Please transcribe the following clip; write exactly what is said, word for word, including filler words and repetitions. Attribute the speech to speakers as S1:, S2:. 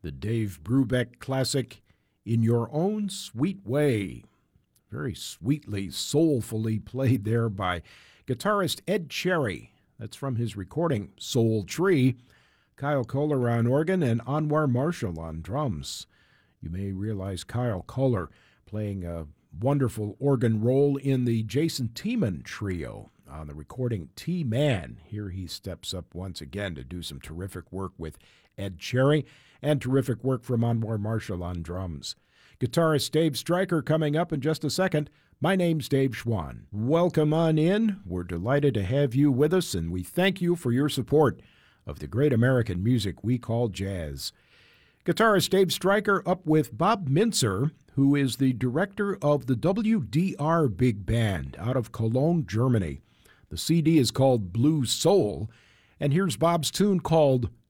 S1: the Dave Brubeck classic, In Your Own Sweet Way. Very sweetly, soulfully played there by guitarist Ed Cherry. That's from his recording, Soul Tree. Kyle Kohler on organ and Anwar Marshall on drums. You may realize Kyle Kohler playing a wonderful organ role in the Jason Tiemann Trio on the recording T-Man. Here he steps up once again to do some terrific work with Ed Cherry and terrific work from Anwar Marshall on drums. Guitarist Dave Stryker coming up in just a second. My name's Dave Schwann. Welcome on in. We're delighted to have you with us, and we thank you for your support of the great American music we call jazz. Guitarist Dave Stryker up with Bob Mintzer, who is the director of the W D R Big Band out of Cologne, Germany. The C D is called Blue Soul, and here's Bob's tune called